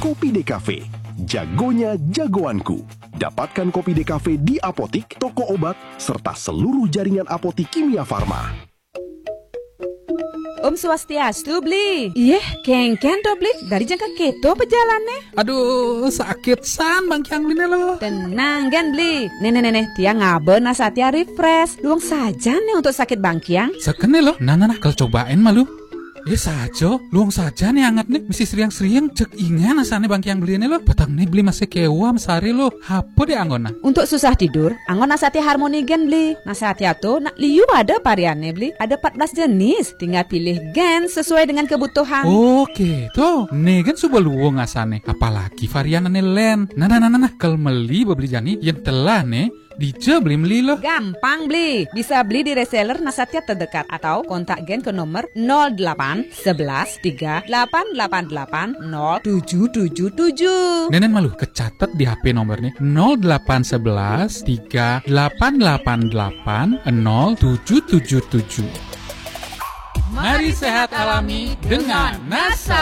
Kopi Decafe. Jagonya jagoanku. Dapatkan Kopi Decafe di apotik, toko obat, serta seluruh jaringan apotik Kimia Farma. Om Swastiastu, Bli. Iya, kengken to, Bli. Dari jangka keto pejalannya. Aduh, sakit san Bang Kyang Bli lo. Tenang kan, Bli. Nenek, dia ngaben Nasatya refresh. Luang saja nih untuk sakit Bang Kyang. Sekene lo. Nah, kalau cobain malu. Saja, luang saja nih anget nih. Mesti sering-sering cek ingan asane Bang Kyang beli nih lo. Batang nih beli masih kewa mesari lo. Apa deh anggona? Untuk susah tidur, anggon Nasatya Harmony Gen, Bli. Nasatya tuh liu ada variannya, Bli. Ada 14 jenis. Tinggal pilih gen sesuai dengan kebutuhan. Oke, tuh. Nih kan sudah luang asane. Apalagi variannya len. Nah. Kalau beli jani yang telah nih. Dija beli lo. Gampang, Bli. Bisa beli di reseller Nasatya terdekat atau kontak Gen ke nomor 08 11 3888 0777. Nenen malu kecatat di HP nomornya 0811 3888 0777. Mari sehat alami dengan NASA.